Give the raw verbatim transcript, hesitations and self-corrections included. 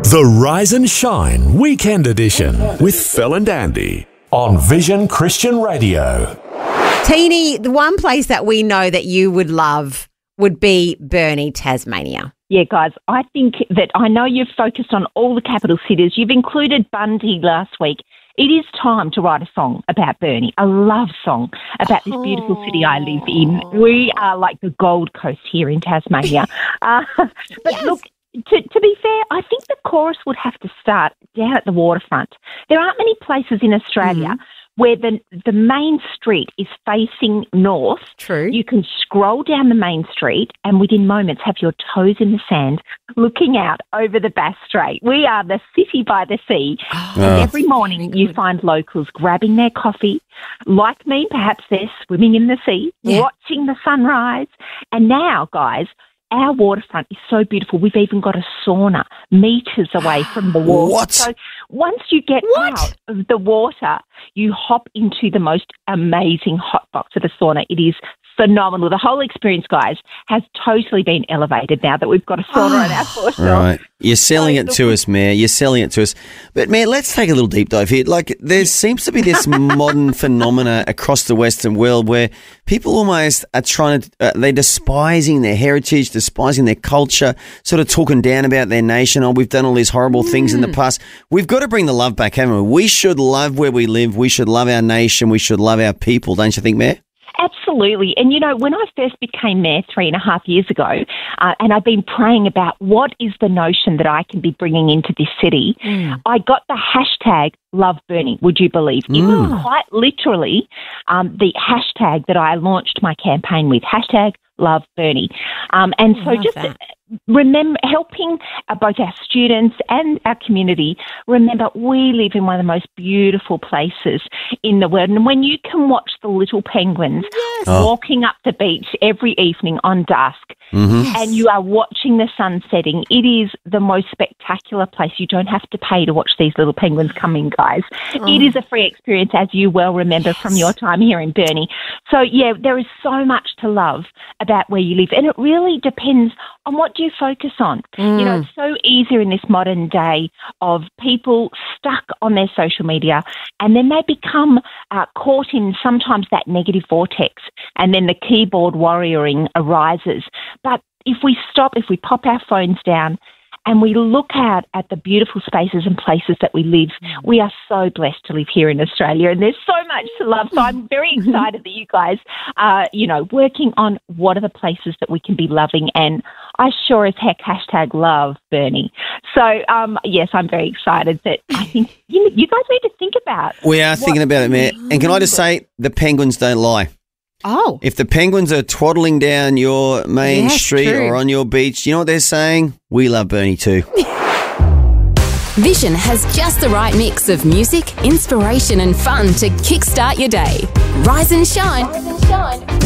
The Rise and Shine Weekend Edition with Phil and Andy on Vision Christian Radio. Teeny, the one place that we know that you would love would be Burnie, Tasmania. Yeah, guys, I think that I know you've focused on all the capital cities. You've included Bundy last week. It is time to write a song about Burnie, a love song about this beautiful city I live in. We are like the Gold Coast here in Tasmania. uh, but yes. look, to, to be fair, I think the chorus would have to start down at the waterfront. There aren't many places in Australia mm-hmm. where the the main street is facing north. True. You You can scroll down the main street and within moments have your toes in the sand looking out over the Bass Strait. We are the city by the sea. Oh, and every morning you find locals grabbing their coffee. Like me, perhaps they're swimming in the sea, yeah. watching the sunrise. And now, guys, our waterfront is so beautiful. We've even got a sauna metres away from the water. What? So once you get What? out of the water, you hop into the most amazing hot box of a sauna. It is phenomenal. The whole experience, guys, has totally been elevated now that we've got a sauna on our foreshore. Right. You're selling So it the- to us, Mayor. You're selling it to us. But, Mayor, let's take a little deep dive here. Like, there seems to be this modern phenomena across the Western world where people almost are trying to, uh, they're despising their heritage, despising their culture, sort of talking down about their nation. Oh, we've done all these horrible things in the past. We've got to bring the love back, haven't we? We should love where we live. We should love our nation. We should love our people. Don't you think, Mayor? Absolutely. And, you know, when I first became mayor three and a half years ago, uh, and I've been praying about what is the notion that I can be bringing into this city, mm. I got the hashtag Love Burnie, would you believe? Mm. It was quite literally um, the hashtag that I launched my campaign with, hashtag Love Burnie. Um, and so just that. remember, helping uh, both our students and our community, remember we live in one of the most beautiful places in the world. And when you can watch the little penguins yes. Oh. walking up the beach every evening on dusk, Mm-hmm. Yes. and you are watching the sun setting, it is the most spectacular place. You don't have to pay to watch these little penguins come in, guys. Oh. It is a free experience, as you well remember Yes. from your time here in Burnie. So, yeah, there is so much to love about where you live, and it really depends on what do you focus on. Mm. You know, it's so easy in this modern day of people stuck on their social media, and then they become uh, caught in sometimes that negative vortex, and then the keyboard warrioring arises. But if we stop, if we pop our phones down and we look out at the beautiful spaces and places that we live, we are so blessed to live here in Australia, and there's so much to love. So I'm very excited that you guys are, you know, working on what are the places that we can be loving, and I sure as heck hashtag love Burnie. So, um, yes, I'm very excited that I think you, you guys need to think about. We are thinking about it, Mayor. And can I just say, the penguins don't lie. Oh. If the penguins are twaddling down your main Yes, street true. or on your beach, you know what they're saying? We love Burnie too. Vision has just the right mix of music, inspiration and fun to kickstart your day. Rise and shine. Rise and shine.